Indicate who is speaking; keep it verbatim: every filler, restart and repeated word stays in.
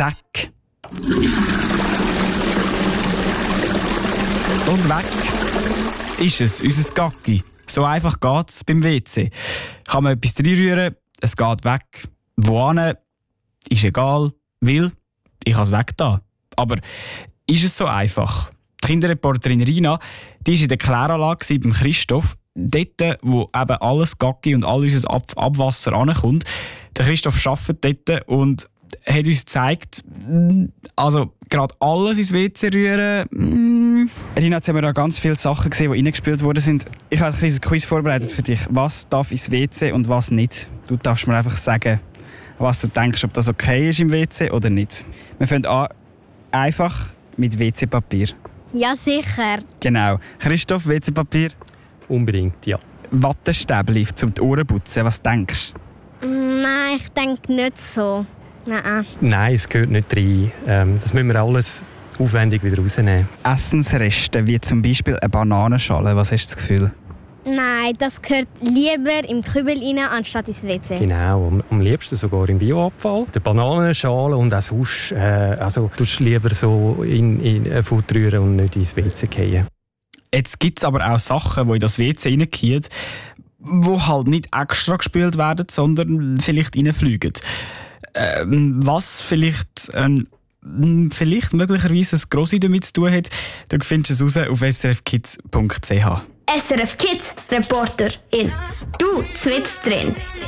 Speaker 1: Zack. Und weg ist es, unser Gacki. So einfach geht es beim W C. Kann man etwas reinrühren, es geht weg. Wohin, ist egal, weil ich kann es weg da. Aber ist es so einfach? Die Kinderreporterin Rina, die war in der Kläranlage beim Christoph, dort, wo eben alles Gacki und all unser Ab- Abwasser ankommt. Der Christoph arbeitet dort und hat uns gezeigt, also gerade alles ins W C rühren. Mm.
Speaker 2: Rina, jetzt haben wir da ganz viele Sachen gesehen, die reingespült worden sind. Ich habe ein kleines Quiz vorbereitet für dich. Was darf ins W C und was nicht? Du darfst mir einfach sagen, was du denkst, ob das okay ist im W C oder nicht. Wir fangen an, einfach mit W C-Papier.
Speaker 3: Ja, sicher.
Speaker 2: Genau. Christoph, W C-Papier?
Speaker 4: Unbedingt, ja.
Speaker 2: Wattestäbli, um die Ohren zu putzen. Was denkst
Speaker 3: du? Nein, ich denke nicht so. Nein.
Speaker 4: Nein, es gehört nicht rein. Ähm, das müssen wir alles aufwendig wieder rausnehmen.
Speaker 2: Essensreste, wie zum Beispiel eine Bananenschale. Was hast du das Gefühl?
Speaker 3: Nein, das gehört lieber im Kübel rein, anstatt ins W C.
Speaker 4: Genau, am, am liebsten sogar im Bioabfall. Die Bananenschale und auch sonst, äh, also du lieber so in, in Futter rühren und nicht ins W C fallen.
Speaker 1: Jetzt gibt es aber auch Sachen, die in das W C reingehen, die halt nicht extra gespült werden, sondern vielleicht reinfliegen. Ähm, was vielleicht, ähm, vielleicht möglicherweise ein Grossi damit zu tun hat, dann findest du es raus auf s r f kids punkt c h.
Speaker 5: S R F Kids Reporterin. Du zwitzt drin.